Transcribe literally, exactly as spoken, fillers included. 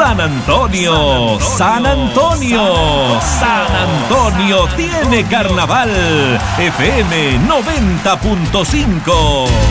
San Antonio, San Antonio, San Antonio tiene carnaval. F M noventa punto cinco.